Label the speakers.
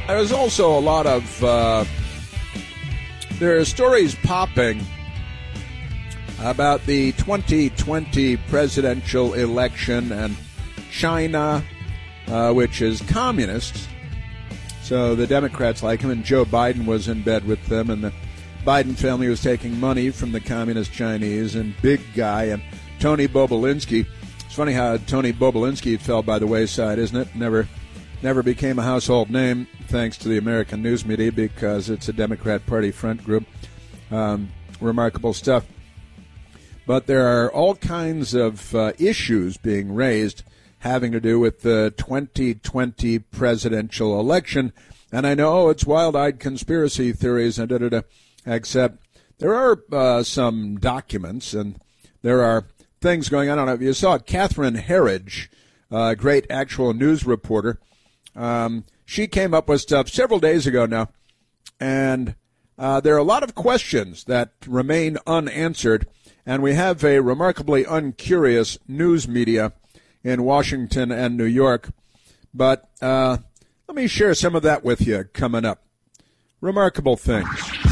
Speaker 1: There's also a lot of there are stories popping about the 2020 presidential election and China, which is communist. So the Democrats like him, and Joe Biden was in bed with them, and the Biden family was taking money from the communist Chinese, and big guy, and Tony Bobulinski. It's funny how Tony Bobulinski fell by the wayside, isn't it? Never became a household name, thanks to the American news media, because it's a Democrat Party front group. Remarkable stuff. But there are all kinds of issues being raised having to do with the 2020 presidential election. And I know it's wild-eyed conspiracy theories and da-da-da, except there are some documents and there are things going on. I don't know if you saw Catherine Herridge, a great actual news reporter. She came up with stuff several days ago now, and there are a lot of questions that remain unanswered, and we have a remarkably uncurious news media in Washington and New York. But let me share some of that with you coming up. Remarkable things.